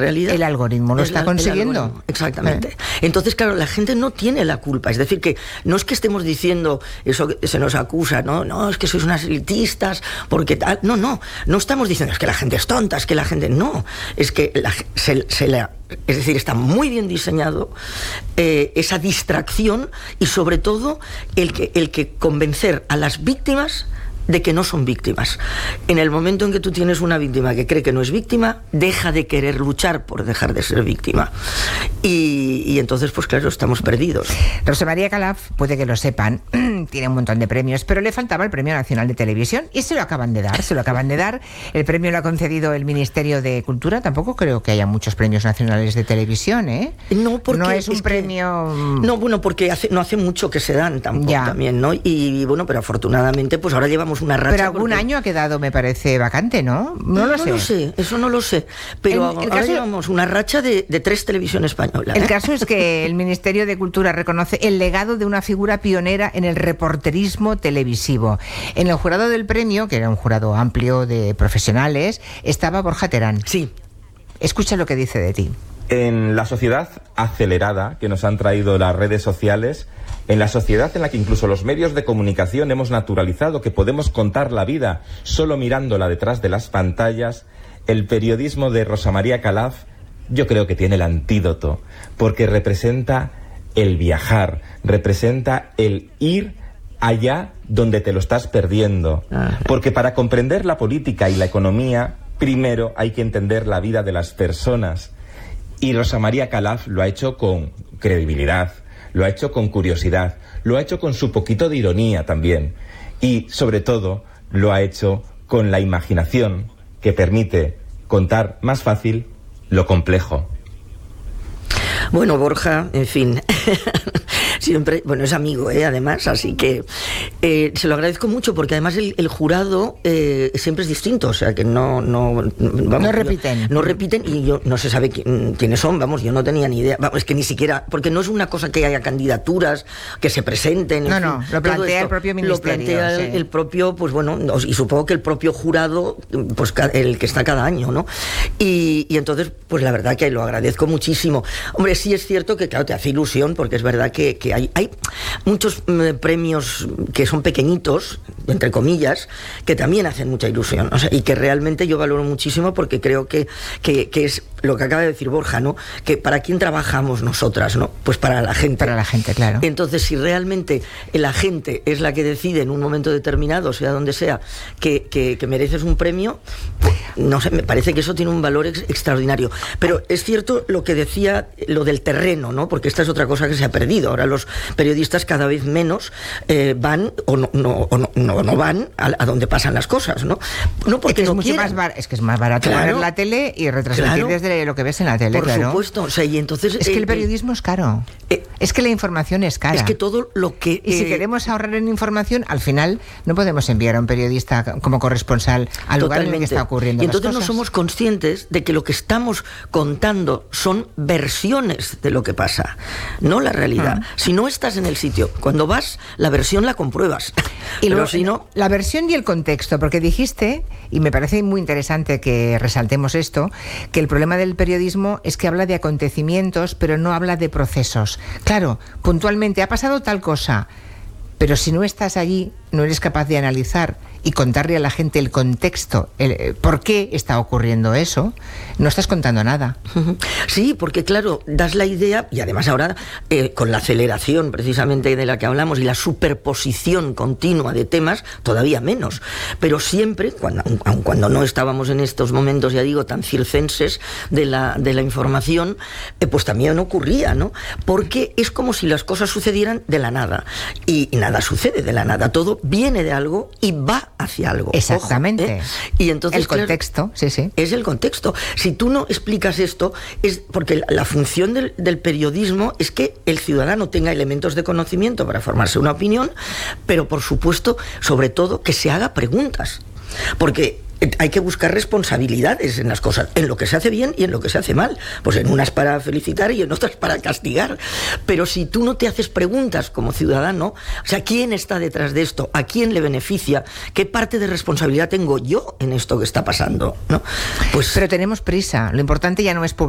realidad. El algoritmo lo está consiguiendo. Exactamente. Entonces, claro, la gente no tiene la culpa. Es decir, que no es que estemos diciendo eso que se nos acusa, no, es que sois unas elitistas, porque tal. No estamos diciendo es que la gente es tonta, es que la gente. No, es que es decir, está muy bien diseñado esa distracción y sobre todo el que convencer a las víctimas de que no son víctimas. En el momento en que tú tienes una víctima que cree que no es víctima, deja de querer luchar por dejar de ser víctima. Y entonces, pues claro, estamos perdidos. Rosa María Calaf, puede que lo sepan, tiene un montón de premios, pero le faltaba el Premio Nacional de Televisión y se lo acaban de dar. El premio lo ha concedido el Ministerio de Cultura. Tampoco creo que haya muchos premios nacionales de televisión, ¿eh? No, porque no es un premio... No, bueno, porque no hace mucho que se dan tampoco también, ¿no? Y bueno, pero afortunadamente, pues ahora llevamos una racha. Pero algún año ha quedado, me parece, vacante, ¿no? No lo sé, eso no lo sé. Pero ahora llevamos una racha de 3 televisiones españolas. El caso es que el Ministerio de Cultura reconoce el legado de una figura pionera en el reporterismo televisivo. En el jurado del premio, que era un jurado amplio de profesionales, estaba Borja Terán. Sí. Escucha lo que dice de ti. En la sociedad acelerada que nos han traído las redes sociales, en la sociedad en la que incluso los medios de comunicación hemos naturalizado que podemos contar la vida solo mirándola detrás de las pantallas, el periodismo de Rosa María Calaf yo creo que tiene el antídoto, porque representa el viajar, representa el ir allá donde te lo estás perdiendo. Porque para comprender la política y la economía, primero hay que entender la vida de las personas. Y Rosa María Calaf lo ha hecho con credibilidad, lo ha hecho con curiosidad, lo ha hecho con su poquito de ironía también. Y, sobre todo, lo ha hecho con la imaginación que permite contar más fácil lo complejo. Bueno, Borja, en fin, siempre, bueno, es amigo, además, así que se lo agradezco mucho porque además el jurado siempre es distinto, o sea que no repiten. No repiten y yo no se sabe quiénes son, vamos, yo no tenía ni idea, vamos, es que ni siquiera, porque no es una cosa que haya candidaturas, que se presenten. No, lo plantea el propio ministerio. Lo plantea el propio, pues bueno, y supongo que el propio jurado, pues el que está cada año, ¿no? Y entonces, pues la verdad que lo agradezco muchísimo. Hombre, sí es cierto que, claro, te hace ilusión, porque es verdad que hay muchos premios que son pequeñitos, entre comillas, que también hacen mucha ilusión, o sea, y que realmente yo valoro muchísimo porque creo que es lo que acaba de decir Borja, ¿no? Que ¿para quién trabajamos nosotras, no? Pues para la gente. Para la gente, claro. Entonces, si realmente la gente es la que decide en un momento determinado, sea donde sea, que mereces un premio, pues, no sé, me parece que eso tiene un valor extraordinario. Pero es cierto lo que decía, lo del terreno, ¿no? Porque esta es otra cosa que se ha perdido. Ahora los periodistas cada vez menos van o no van a donde pasan las cosas, ¿no? No porque no quieran. Es que es más barato ver la tele y retransmitir desde lo que ves en la tele, por supuesto. O sea, y entonces es que el periodismo es caro. Es que la información es cara. Es que todo lo que... Y si queremos ahorrar en información, al final no podemos enviar a un periodista como corresponsal al lugar en el que está ocurriendo. Y entonces las cosas. No somos conscientes de que lo que estamos contando son versiones de lo que pasa, no la realidad. Si no estás en el sitio, cuando vas, la versión la compruebas. Y pero luego, si no... La versión y el contexto, porque dijiste, y me parece muy interesante que resaltemos esto, que el problema del periodismo es que habla de acontecimientos, pero no habla de procesos. Claro, puntualmente ha pasado tal cosa, pero si no estás allí, no eres capaz de analizar y contarle a la gente el contexto, por qué está ocurriendo eso, no estás contando nada. Sí, porque claro, das la idea, y además ahora con la aceleración precisamente de la que hablamos y la superposición continua de temas, todavía menos. Pero siempre, aun cuando no estábamos en estos momentos, ya digo, tan circenses de la información, pues también ocurría, ¿no? Porque es como si las cosas sucedieran de la nada. Y nada sucede de la nada, todo viene de algo y va hacia algo. Exactamente. Ojo, Y entonces, el contexto, claro, sí. Es el contexto. Si tú no explicas esto, es porque la función del periodismo es que el ciudadano tenga elementos de conocimiento para formarse una opinión, pero por supuesto, sobre todo, que se haga preguntas. Porque hay que buscar responsabilidades en las cosas, en lo que se hace bien y en lo que se hace mal. Pues en unas para felicitar y en otras para castigar. Pero si tú no te haces preguntas como ciudadano, o sea, ¿quién está detrás de esto? ¿A quién le beneficia? ¿Qué parte de responsabilidad tengo yo en esto que está pasando? ¿No? Pero tenemos prisa. Lo importante ya no es